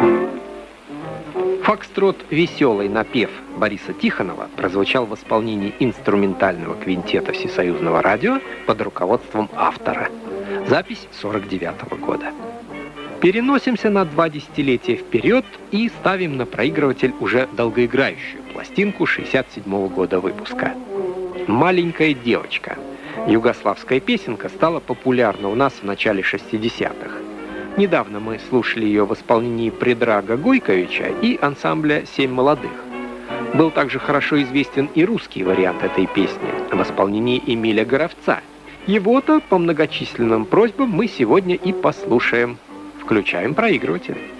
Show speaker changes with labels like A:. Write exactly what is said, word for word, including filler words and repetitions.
A: Фокстрот «Веселый напев» Бориса Тихонова прозвучал в исполнении инструментального квинтета Всесоюзного радио под руководством автора. Запись сорок девятого года. Переносимся на два десятилетия вперед и ставим на проигрыватель уже долгоиграющую пластинку шестьдесят седьмого года выпуска. «Маленькая девочка». Югославская песенка стала популярна у нас в начале шестидесятых. Недавно мы слушали ее в исполнении Предрага Гойковича и ансамбля «Семь молодых». Был также хорошо известен и русский вариант этой песни в исполнении Эмиля Горовца. Его-то по многочисленным просьбам мы сегодня и послушаем. Включаем проигрыватель.